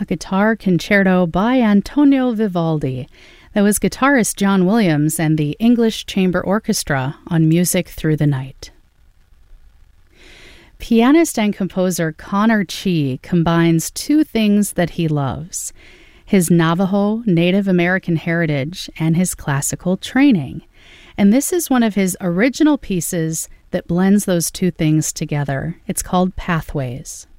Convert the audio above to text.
guitar concerto by Antonio Vivaldi. That was guitarist John Williams and the English Chamber Orchestra on Music Through the Night. Pianist and composer Connor Chee combines two things that he loves: his Navajo Native American heritage and his classical training. And this is one of his original pieces that blends those two things together. It's called Pathways.